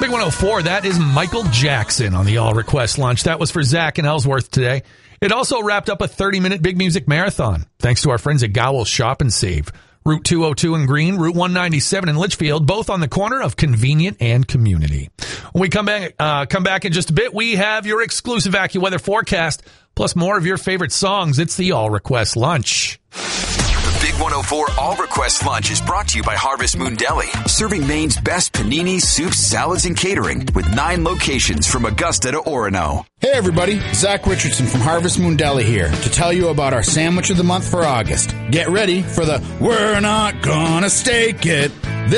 Big 104, that is Michael Jackson on the All Request Lunch. That was for Zach and Ellsworth today. It also wrapped up a 30-minute Big Music Marathon, thanks to our friends at Gowell's Shop and Save. Route 202 in Green, Route 197 in Litchfield, both on the corner of Convenient and Community. When we come back in just a bit, we have your exclusive AccuWeather forecast, plus more of your favorite songs. It's the All Request Lunch. The Big 104 All Request Lunch is brought to you by Harvest Moon Deli, serving Maine's best paninis, soups, salads, and catering with 9 locations from Augusta to Orono. Hey everybody, Zach Richardson from Harvest Moon Deli here to tell you about our Sandwich of the Month for August. Get ready for the We're Not Gonna Steak It